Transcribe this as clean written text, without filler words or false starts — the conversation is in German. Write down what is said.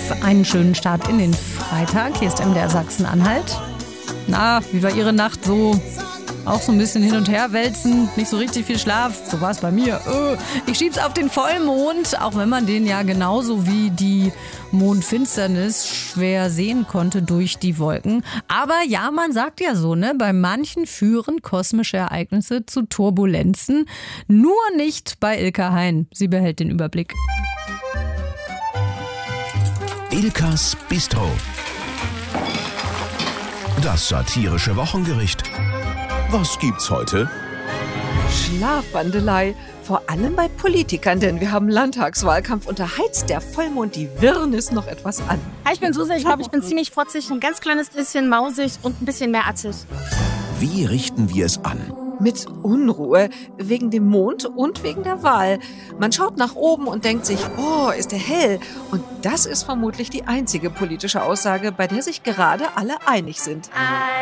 Einen schönen Start in den Freitag. Hier ist MDR Sachsen-Anhalt. Na, wie war Ihre Nacht so? Auch so ein bisschen hin und her wälzen, nicht so richtig viel Schlaf. So war es bei mir. Ich schieb's auf den Vollmond, auch wenn man den ja genauso wie die Mondfinsternis schwer sehen konnte durch die Wolken. Aber ja, man sagt ja so, ne? Bei manchen führen kosmische Ereignisse zu Turbulenzen. Nur nicht bei Ilka Hein. Sie behält den Überblick. Ilkas Bistro. Das satirische Wochengericht. Was gibt's heute? Schlafwandelei, vor allem bei Politikern, denn wir haben Landtagswahlkampf und da heizt der Vollmond die Wirrnis noch etwas an. Hi, ich bin Susi, ich glaube, ich bin ziemlich fotzig, ein ganz kleines bisschen mausig und ein bisschen mehr atzig. Wie richten wir es an? Mit Unruhe, wegen dem Mond und wegen der Wahl. Man schaut nach oben und denkt sich, oh, ist der hell. Und das ist vermutlich die einzige politische Aussage, bei der sich gerade alle einig sind.